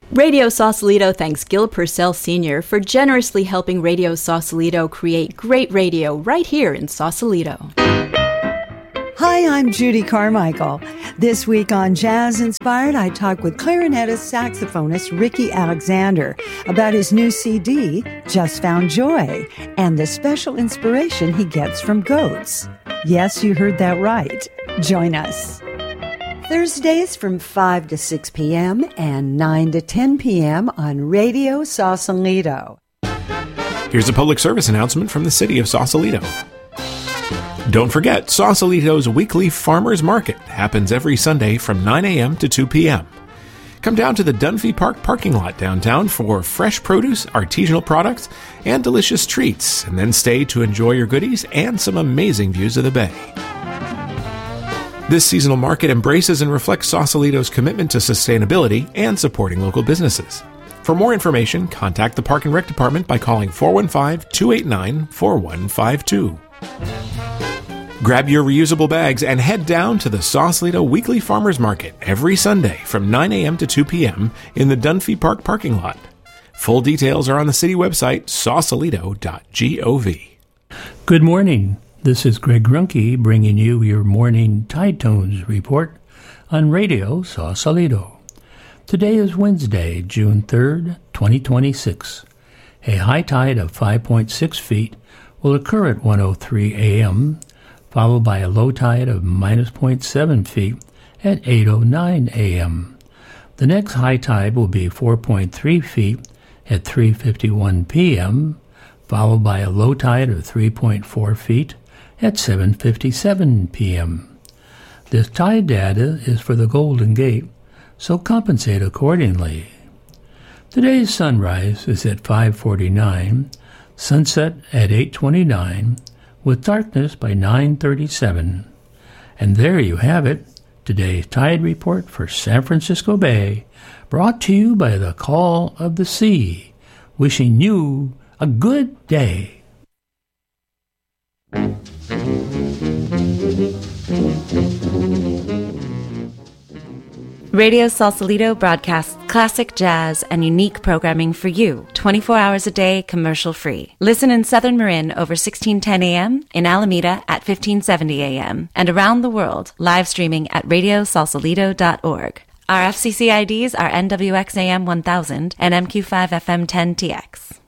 Radio Sausalito thanks Gil Purcell Sr. for generously helping Radio Sausalito create great radio right here in Sausalito. Hi, I'm Judy Carmichael. This week on Jazz Inspired, I talk with clarinetist saxophonist Ricky Alexander about his new CD, Just Found Joy, and the special inspiration he gets from goats. Yes, you heard that right. Join us. Thursdays from 5 to 6 p.m. and 9 to 10 p.m. on Radio Sausalito. Here's a public service announcement from the city of Sausalito. Don't forget, Sausalito's weekly Farmers Market happens every Sunday from 9 a.m. to 2 p.m. Come down to the Dunphy Park parking lot downtown for fresh produce, artisanal products, and delicious treats, and then stay to enjoy your goodies and some amazing views of the bay. This seasonal market embraces and reflects Sausalito's commitment to sustainability and supporting local businesses. For more information, contact the Park and Rec Department by calling 415-289-4152. Grab your reusable bags and head down to the Sausalito Weekly Farmers Market every Sunday from 9 a.m. to 2 p.m. in the Dunphy Park parking lot. Full details are on the city website, sausalito.gov. Good morning. This is Greg Runke bringing you your morning Tide Tones report on Radio Sausalito. Today is Wednesday, June 3rd, 2026. A high tide of 5.6 feet will occur at 1:03 a.m., followed by a low tide of -0.7 feet at 8:09 a.m. The next high tide will be 4.3 feet at 3:51 p.m., followed by a low tide of 3.4 feet at 7:57 p.m. This tide data is for the Golden Gate, so compensate accordingly. Today's sunrise is at 5:49, sunset at 8:29, with darkness by 9:37. And there you have it, today's tide report for San Francisco Bay, brought to you by the Call of the Sea, wishing you a good day. Radio Sausalito broadcasts classic jazz and unique programming for you, 24 hours a day, commercial-free. Listen in Southern Marin over 1610 a.m., in Alameda at 1570 a.m., and around the world, live streaming at radiosausalito.org. Our FCC IDs are NWXAM 1000 and MQ5FM 10TX.